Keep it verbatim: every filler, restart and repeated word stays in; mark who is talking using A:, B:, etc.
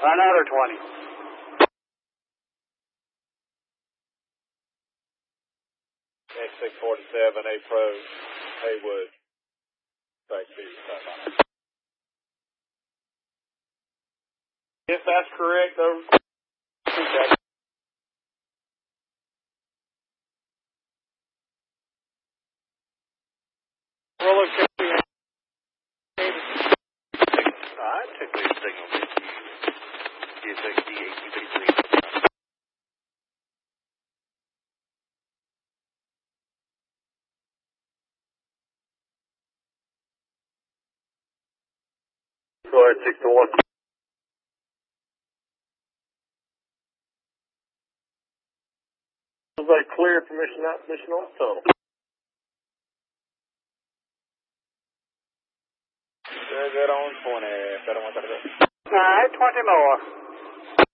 A: Another twenty.
B: X six forty-seven, approach Haywood. Thank you. If that's correct, over. Roller coaster.
A: I took the signal to you. six D eight two three. Go ahead, six to one. Everybody clear for mission out, mission on tunnel.
B: Very good on twenty. All
A: right, twenty more.